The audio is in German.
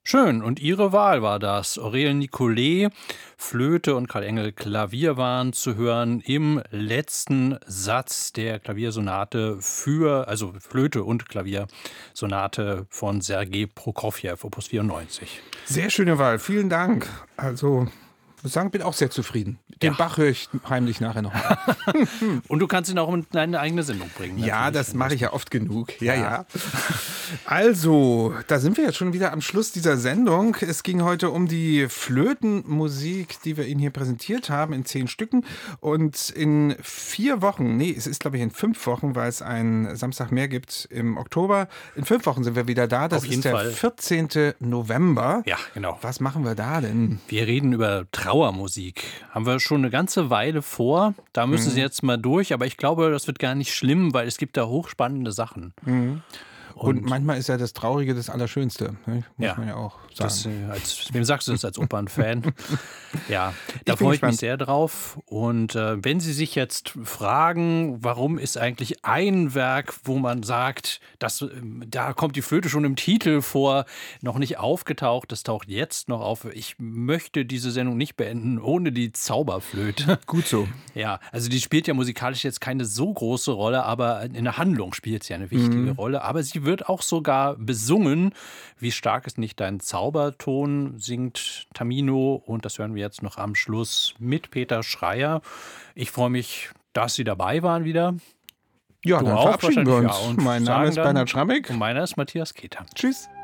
Schön, und Ihre Wahl war das. Aurel Nicolai, Flöte und Karl Engel Klavier waren zu hören im letzten Satz der Klaviersonate also Flöte und Klaviersonate von Sergei Prokofjew, Opus 94. Sehr schöne Wahl, vielen Dank. Also, ich muss sagen, bin auch sehr zufrieden. Den Bach höre ich heimlich nachher noch mal. Und du kannst ihn auch in deine eigene Sendung bringen. Ja, das mache ich ja oft genug. Ja. Also, da sind wir jetzt schon wieder am Schluss dieser Sendung. Es ging heute um die Flötenmusik, die wir Ihnen hier präsentiert haben, in 10 Stücken. Und in 4 Wochen, es ist glaube ich in 5 Wochen, weil es einen Samstag mehr gibt im Oktober. In 5 Wochen sind wir wieder da. Das ist der 14. November. Ja, genau. Was machen wir da denn? Wir reden über Trauermusik. Haben wir schon eine ganze Weile vor. Da müssen Sie jetzt mal durch. Aber ich glaube, das wird gar nicht schlimm, weil es gibt da hochspannende Sachen. Und manchmal ist ja das Traurige das Allerschönste. Ne? Muss man ja auch sagen. Wem sagst du das als Opernfan? Ja, da freue ich mich sehr drauf. Und wenn Sie sich jetzt fragen, warum ist eigentlich ein Werk, wo man sagt, da kommt die Flöte schon im Titel vor, noch nicht aufgetaucht, das taucht jetzt noch auf. Ich möchte diese Sendung nicht beenden ohne die Zauberflöte. Gut so. Ja, also die spielt ja musikalisch jetzt keine so große Rolle, aber in der Handlung spielt sie eine wichtige Rolle. Aber sie wird auch sogar besungen. Wie stark ist nicht dein Zauberton, singt Tamino. Und das hören wir jetzt noch am Schluss mit Peter Schreier. Ich freue mich, dass Sie dabei waren wieder. Ja, dann verabschieden wir uns. Ja, mein Name ist Bernhard Schrammick. Und meiner ist Matthias Keter. Tschüss.